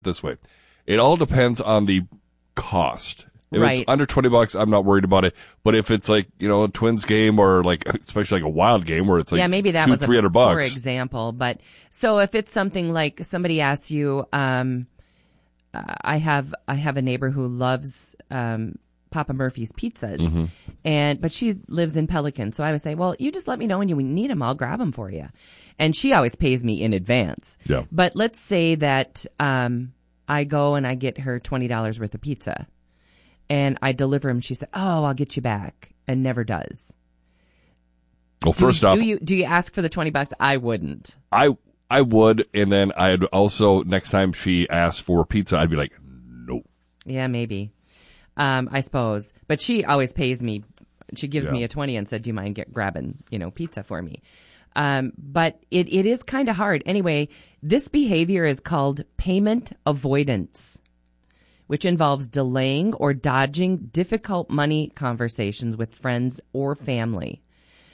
this way. It all depends on the cost. If Right. it's under $20, I'm not worried about it. But if it's like, a Twins game or like, especially like a Wild game where it's like, yeah, maybe that $200, was a $300. poor example. But so if it's something like somebody asks you, I have a neighbor who loves Papa Murphy's pizzas, but she lives in Pelican. So I would say, well, you just let me know when you need them. I'll grab them for you. And she always pays me in advance. Yeah. But let's say that I go and I get her $20 worth of pizza, and I deliver them. She said, "Oh, I'll get you back," and never does. Well, first off, do you ask for the $20? I wouldn't. I would, and then I'd also, next time she asked for pizza, I'd be like, nope. Yeah, maybe. I suppose. But she always pays me. She gives me a 20 and said, "Do you mind grabbing, pizza for me?" But it is kind of hard. Anyway, this behavior is called payment avoidance, which involves delaying or dodging difficult money conversations with friends or family.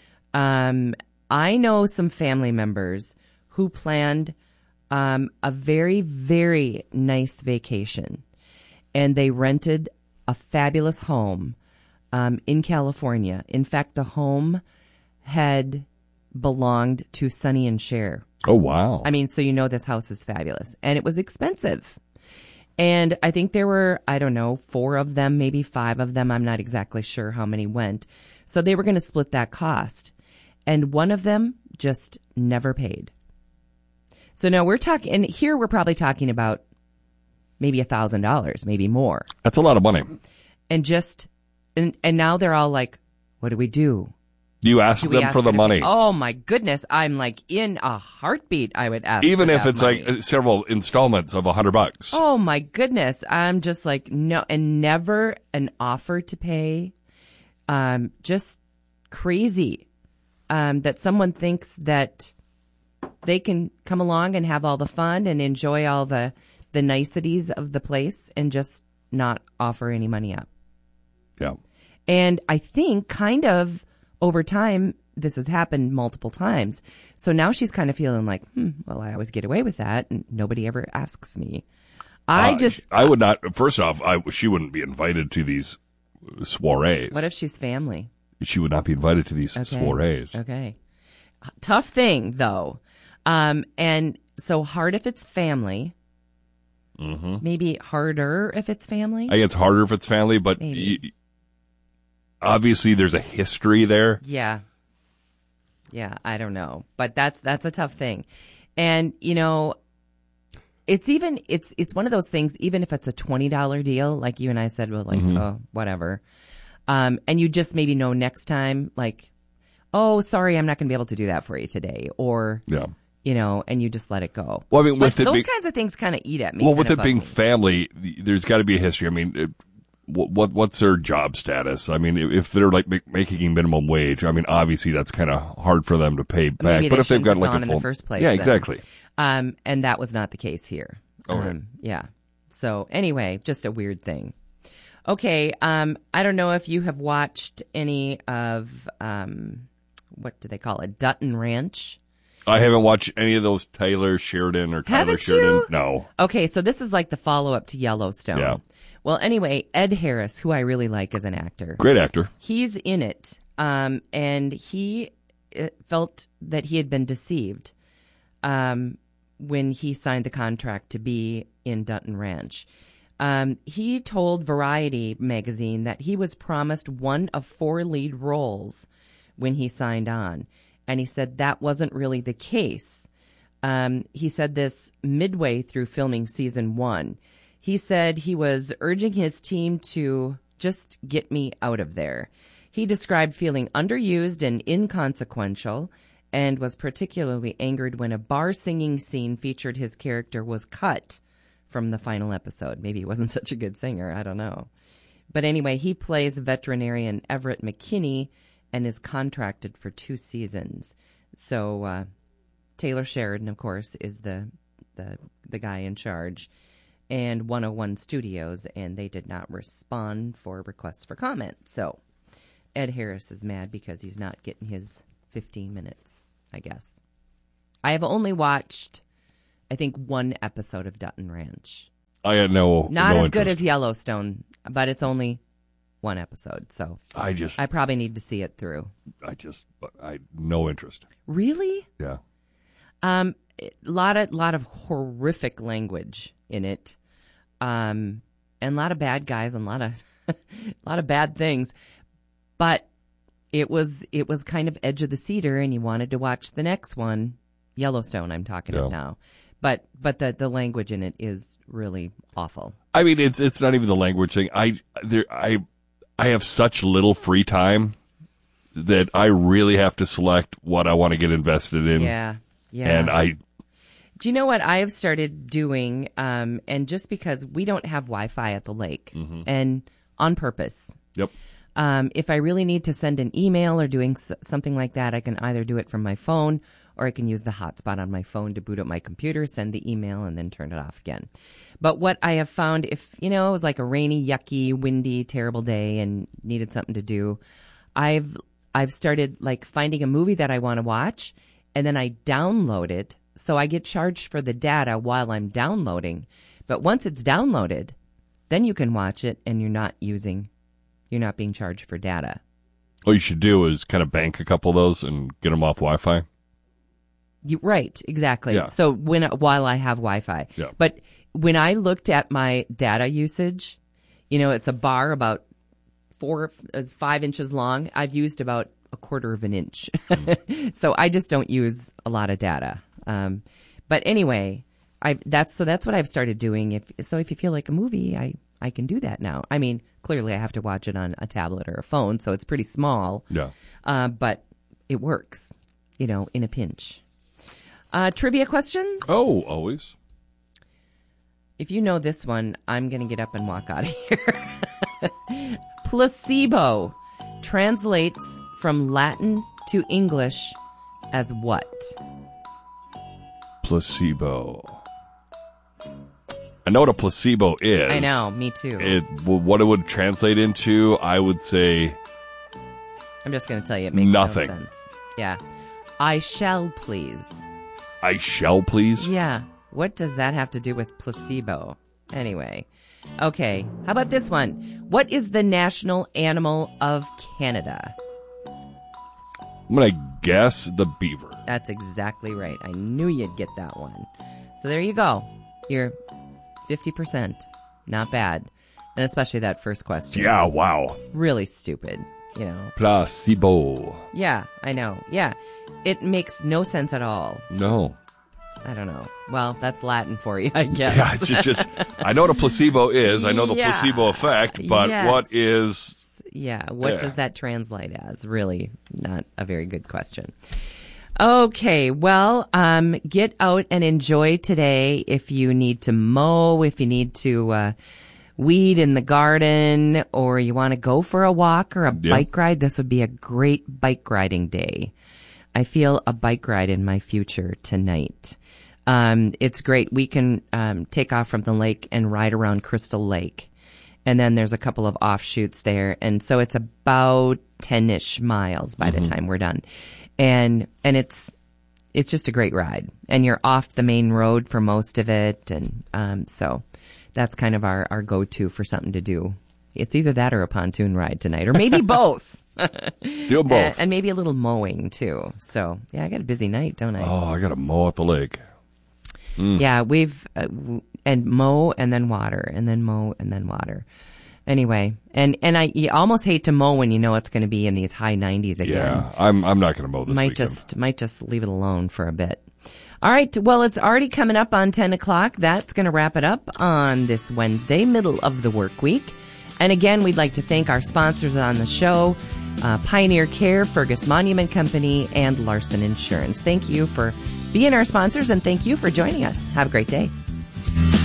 I know some family members who planned a very, very nice vacation, and they rented a fabulous home in California. In fact, the home had belonged to Sonny and Cher. Oh, wow. I mean, so this house is fabulous. And it was expensive. And I think there were, 4 of them, maybe 5 of them. I'm not exactly sure how many went. So they were going to split that cost. And one of them just never paid. So now we're probably talking about maybe $1,000, maybe more. That's a lot of money. And now they're all like, what do we do? You ask them for the money. Oh my goodness. I'm like, in a heartbeat, I would ask. Even for if that it's money. like several installments of $100. Oh my goodness. I'm just like, no, and never an offer to pay. Just crazy. That someone thinks that they can come along and have all the fun and enjoy all the niceties of the place and just not offer any money up. Yeah. And I think kind of over time, this has happened multiple times. So now she's kind of feeling like, well, I always get away with that and nobody ever asks me. I would not, first off, she wouldn't be invited to these soirees. What if she's family? She would not be invited to these soirees. Okay. Tough thing, though. And so hard if it's family. Mm-hmm. Maybe harder if it's family. I think it's harder if it's family, but obviously there's a history there. Yeah. Yeah, I don't know. But that's a tough thing. And, it's one of those things, even if it's a $20 deal, like you and I said, well, like, oh, whatever. And you just maybe know next time, like, oh, sorry, I'm not going to be able to do that for you today. Or, and you just let it go. Well, I mean, with those kinds of things kind of eat at me. Well, with it being family, there's got to be a history. I mean, what's their job status? I mean, if they're like making minimum wage, I mean, obviously that's kind of hard for them to pay back. Maybe but if they've got like in the first place, yeah, then. exactly. And that was not the case here. Okay. Yeah. So anyway, just a weird thing. Okay. I don't know if you have watched any of what do they call it, Dutton Ranch. I haven't watched any of those Taylor Sheridan or Tyler Haven't Sheridan. you? No. Okay, so this is like the follow-up to Yellowstone. Yeah. Well, anyway, Ed Harris, who I really like as an actor. Great actor. He's in it, and he felt that he had been deceived when he signed the contract to be in Dutton Ranch. He told Variety magazine that he was promised one of 4 lead roles when he signed on. And he said that wasn't really the case. He said this midway through filming season 1. He said he was urging his team to just get me out of there. He described feeling underused and inconsequential and was particularly angered when a bar singing scene featured his character was cut from the final episode. Maybe he wasn't such a good singer. I don't know. But anyway, he plays veterinarian Everett McKinney and is contracted for 2 seasons. So Taylor Sheridan, of course, is the guy in charge, and 101 Studios, and they did not respond for requests for comment. So Ed Harris is mad because he's not getting his 15 minutes, I guess. I have only watched, I think, 1 episode of Dutton Ranch. I had no Not no as good interest. as Yellowstone, but it's only one episode, so I probably need to see it through. No interest. Really? Yeah. Lot of horrific language in it, and a lot of bad guys and a lot of bad things. But it was kind of edge of the seater, and you wanted to watch the next one, Yellowstone. I'm talking about now, but the language in it is really awful. I mean, it's not even the language thing. I have such little free time that I really have to select what I want to get invested in. Yeah. And do you know what I have started doing? And just because we don't have Wi-Fi at the lake, and on purpose. Yep. If I really need to send an email or doing something like that, I can either do it from my phone or I can use the hotspot on my phone to boot up my computer, send the email, and then turn it off again. But what I have found, if, it was like a rainy, yucky, windy, terrible day and needed something to do, I've started like finding a movie that I want to watch, and then I download it. So I get charged for the data while I'm downloading. But once it's downloaded, then you can watch it and you're not being charged for data. What you should do is kind of bank a couple of those and get them off Wi-Fi. Right, exactly. Yeah. So while I have Wi-Fi. Yeah. But when I looked at my data usage, it's a bar about 5 inches long. I've used about a quarter of an inch. So I just don't use a lot of data. But anyway, that's what I've started doing. If you feel like a movie, I can do that now. I mean, clearly I have to watch it on a tablet or a phone, so it's pretty small. Yeah. But it works, in a pinch. Trivia questions? Oh, always. If you know this one, I'm going to get up and walk out of here. Placebo translates from Latin to English as what? Placebo. I know what a placebo is. I know, me too. What it would translate into, I would say... I'm just going to tell you, it makes nothing. No sense. Yeah. I shall please. I shall please? Yeah. What does that have to do with placebo? Anyway. Okay. How about this one? What is the national animal of Canada? I'm going to guess the beaver. That's exactly right. I knew you'd get that one. So there you go. You're 50%. Not bad. And especially that first question. Yeah, wow. Really stupid, Placebo. Yeah, I know. Yeah. It makes no sense at all. No. I don't know. Well, that's Latin for you, I guess. Yeah, it's just I know what a placebo is. I know the Yeah. placebo effect, but Yes. what is... Yeah, what does that translate as? Really not a very good question. Okay, well, get out and enjoy today. If you need to mow, if you need to weed in the garden, or you want to go for a walk or a bike ride, this would be a great bike riding day. I feel a bike ride in my future tonight. It's great. We can take off from the lake and ride around Crystal Lake. And then there's a couple of offshoots there. And so it's about 10-ish miles by the time we're done. And it's just a great ride. And you're off the main road for most of it. And so that's kind of our go-to for something to do. It's either that or a pontoon ride tonight, or maybe both. Do both. And maybe a little mowing, too. So, yeah, I got a busy night, don't I? Oh, I got to mow at the lake. Yeah, we've and mow and then water, and then mow and then water. Anyway, and you almost hate to mow when you know it's going to be in these high 90s again. Yeah, I'm not going to mow this Might weekend. just leave it alone for a bit. All right, well, it's already coming up on 10 o'clock. That's going to wrap it up on this Wednesday, middle of the work week. And again, we'd like to thank our sponsors on the show, Pioneer Care, Fergus Monument Company, and Larson Insurance. Thank you for being our sponsors, and thank you for joining us. Have a great day.